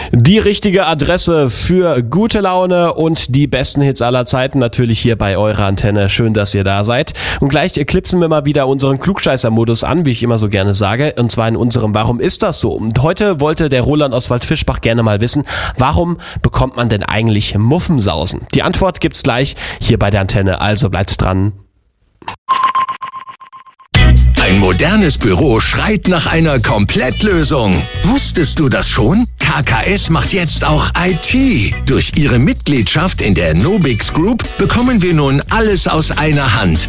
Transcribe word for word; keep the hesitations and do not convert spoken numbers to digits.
Die richtige Adresse für gute Laune und die besten Hits aller Zeiten natürlich hier bei eurer Antenne. Schön, dass ihr da seid. Und gleich klipsen wir mal wieder unseren Klugscheißer-Modus an, wie ich immer so gerne sage. Und zwar in unserem Warum ist das so? Und heute wollte der Roland aus Waldfischbach gerne mal wissen, warum bekommt man denn eigentlich Muffensausen? Die Antwort gibt's gleich hier bei der Antenne, also bleibt dran. Ein modernes Büro schreit nach einer Komplettlösung. Wusstest du das schon? K K S macht jetzt auch I T. Durch ihre Mitgliedschaft in der Nobix Group bekommen wir nun alles aus einer Hand.